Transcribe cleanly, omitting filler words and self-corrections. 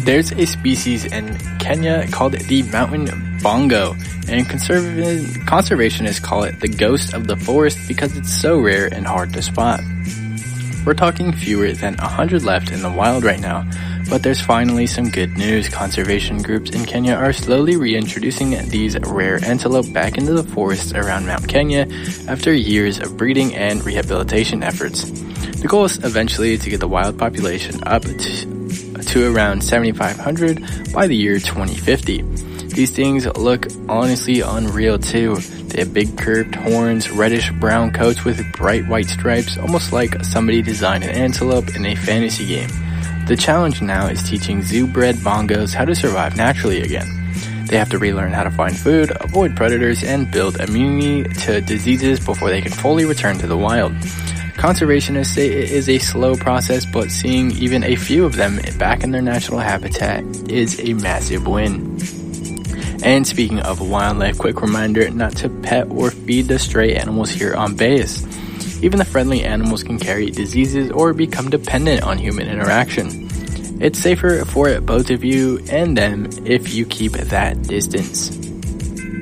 There's a species in Kenya called the mountain bongo, and conservationists call it the ghost of the forest because it's so rare and hard to spot. We're talking fewer than 100 left in the wild right now, but there's finally some good news. Conservation groups in Kenya are slowly reintroducing these rare antelope back into the forests around Mount Kenya after years of breeding and rehabilitation efforts. The goal is eventually to get the wild population up to around 7,500 by the year 2050. These things look honestly unreal too. They have big curved horns, reddish brown coats with bright white stripes, almost like somebody designed an antelope in a fantasy game. The challenge now is teaching zoo-bred bongos how to survive naturally again. They have to relearn how to find food, avoid predators, and build immunity to diseases before they can fully return to the wild. Conservationists say it is a slow process, but seeing even a few of them back in their natural habitat is a massive win. And speaking of wildlife, quick reminder not to pet or feed the stray animals here on base. Even the friendly animals can carry diseases or become dependent on human interaction. It's safer for both of you and them if you keep that distance.